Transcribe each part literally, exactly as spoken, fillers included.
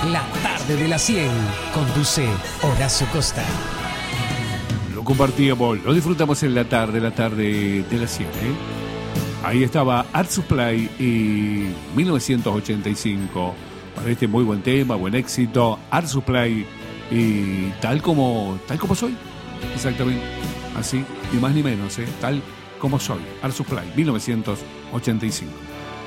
La tarde de la cien. Conduce Horacio Costa. Lo compartíamos, lo disfrutamos en la tarde, la tarde de la cien, ¿eh? Ahí estaba Art Supply y mil novecientos ochenta y cinco. Para este muy buen tema, buen éxito, Art Supply y tal como, tal como soy. Exactamente, así, ni más ni menos, ¿eh? Tal como soy. Art Supply, mil novecientos ochenta y cinco.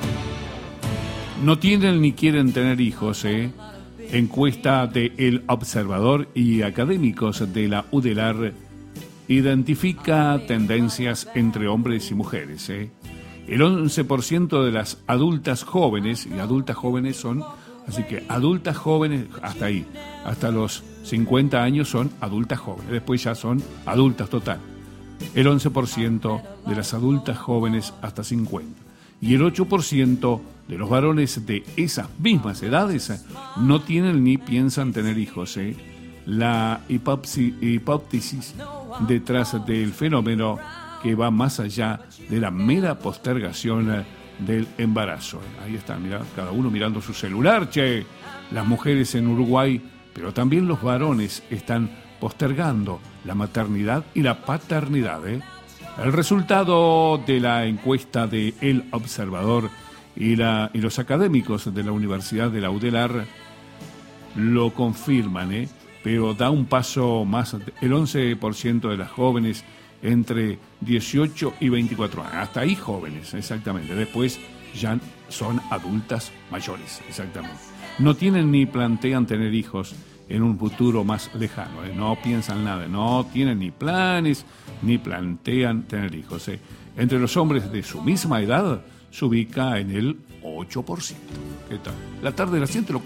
No tienen ni quieren tener hijos, ¿eh? Encuesta de El Observador y académicos de la U D E L A R identifica tendencias entre hombres y mujeres, ¿eh? El once por ciento de las adultas jóvenes, y adultas jóvenes son, así que adultas jóvenes, hasta ahí, hasta los cincuenta años son adultas jóvenes, después ya son adultas total. El once por ciento de las adultas jóvenes hasta cincuenta. Y el ocho por ciento de los varones de esas mismas edades no tienen ni piensan tener hijos, ¿eh? La hipopsi- hipótesis detrás del fenómeno que va más allá de la mera postergación del embarazo. Ahí está, mirá, cada uno mirando su celular, che. Las mujeres en Uruguay, pero también los varones están postergando la maternidad y la paternidad, ¿eh? El resultado de la encuesta de El Observador y, la, y los académicos de la Universidad de la U D E L A R lo confirman, ¿eh? Pero da un paso más. El once por ciento de las jóvenes entre dieciocho y veinticuatro años, hasta ahí jóvenes, exactamente. Después ya son adultas mayores, exactamente. No tienen ni plantean tener hijos en un futuro más lejano, ¿eh? No piensan nada, no tienen ni planes, ni plantean tener hijos, ¿eh? Entre los hombres de su misma edad se ubica en el ocho por ciento. ¿Qué tal? La tarde de la cien te lo